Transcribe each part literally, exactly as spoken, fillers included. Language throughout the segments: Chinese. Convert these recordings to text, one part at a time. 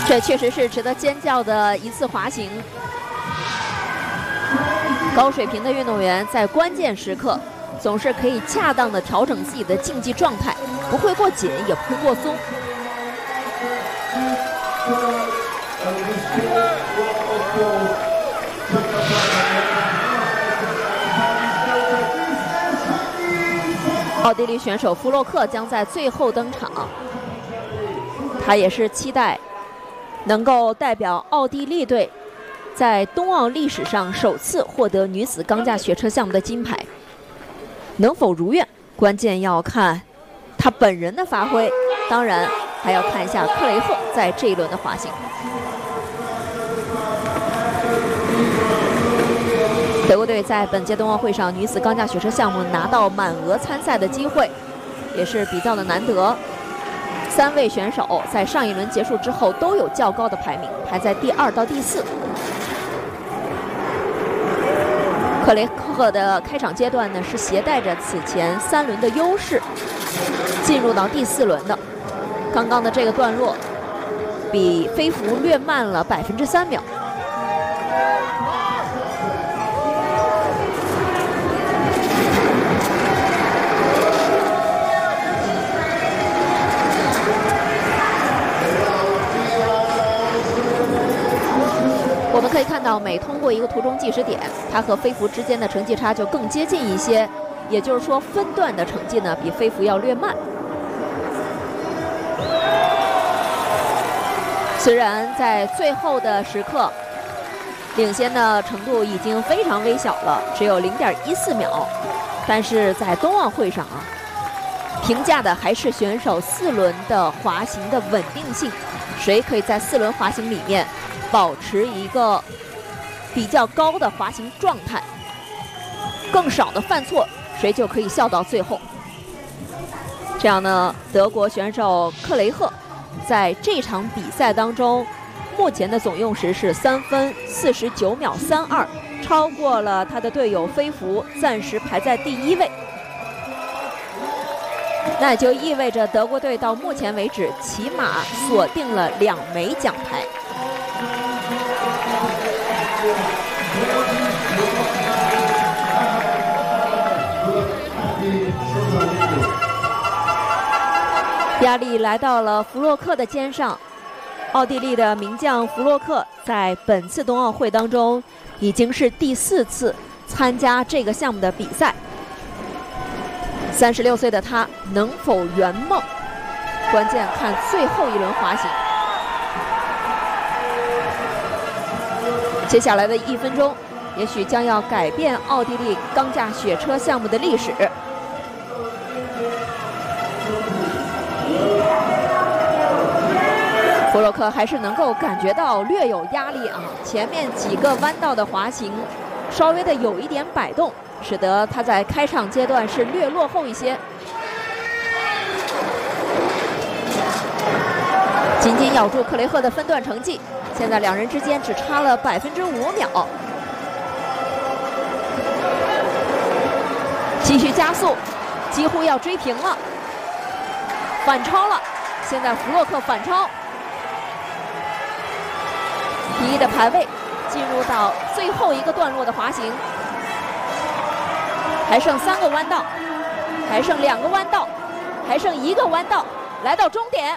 这确实是值得尖叫的一次滑行。高水平的运动员在关键时刻总是可以恰当的调整自己的竞技状态，不会过紧，也不会过松。奥地利选手弗洛克将在最后登场，他也是期待能够代表奥地利队在冬奥历史上首次获得女子钢架雪车项目的金牌。能否如愿，关键要看他本人的发挥，当然还要看一下克雷赫在这一轮的滑行。德国队在本届冬奥会上女子钢架雪车项目拿到满额参赛的机会，也是比较的难得。三位选手在上一轮结束之后都有较高的排名，排在第二到第四。克雷赫的开场阶段呢是携带着此前三轮的优势进入到第四轮的。刚刚的这个段落比飞服略慢了百分之三秒。我们可以看到，每通过一个途中计时点，它和飞服之间的成绩差就更接近一些，也就是说，分段的成绩呢比飞服要略慢。虽然在最后的时刻，领先的程度已经非常微小了，只有零点一四秒，但是在冬奥会上啊，评价的还是选手四轮的滑行的稳定性，谁可以在四轮滑行里面保持一个比较高的滑行状态，更少的犯错，谁就可以笑到最后。这样呢，德国选手克雷赫在这场比赛当中，目前的总用时是三分四十九秒三二，超过了他的队友飞服，暂时排在第一位。那也就意味着德国队到目前为止起码锁定了两枚奖牌。压力来到了弗洛克的肩上。奥地利的名将弗洛克在本次冬奥会当中已经是第四次参加这个项目的比赛。三十六岁的他能否圆梦，关键看最后一轮滑行。接下来的一分钟，也许将要改变奥地利钢架雪车项目的历史。弗洛克还是能够感觉到略有压力啊，前面几个弯道的滑行稍微的有一点摆动，使得他在开场阶段是略落后一些。紧紧咬住克雷赫的分段成绩，现在两人之间只差了百分之五秒，继续加速，几乎要追平了，反超了。现在弗洛克反超，第一的排位，进入到最后一个段落的滑行，还剩三个弯道，还剩两个弯道，还剩一个弯道，来到终点。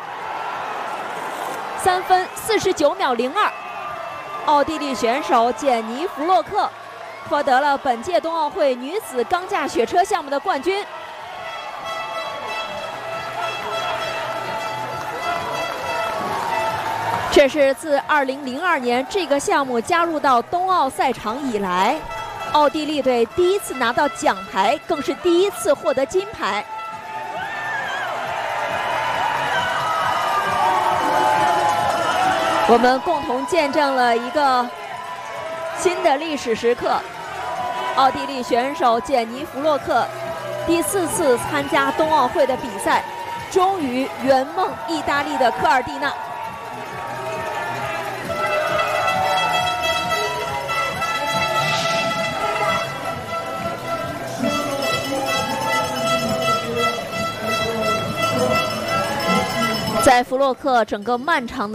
三分四十九秒零二，奥地利选手简妮·弗洛克获得了本届冬奥会女子钢架雪车项目的冠军。这是自二零零二年这个项目加入到冬奥赛场以来，奥地利队第一次拿到奖牌，更是第一次获得金牌。我们共同见证了一个新的历史时刻，奥地利选手简妮·弗洛克第四次参加冬奥会的比赛，终于圆梦意大利的科尔蒂娜。在弗洛克整个漫长的